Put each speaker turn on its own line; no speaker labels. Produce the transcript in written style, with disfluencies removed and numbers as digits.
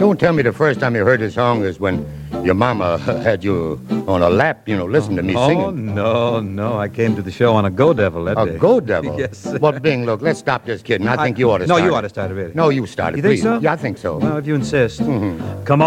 don't tell me the first time you heard this song is when your mama had you on her lap, listening to me singing.
Oh, no. I came to the show on a Go Devil that day.
A Go Devil?
Yes.
Well, Bing, look, let's stop this kidding. I think you ought to start.
No, you ought to start it, really.
No, you started.
You think
please.
so?
Yeah, I think so.
Well, if you insist.
Mm-hmm.
Come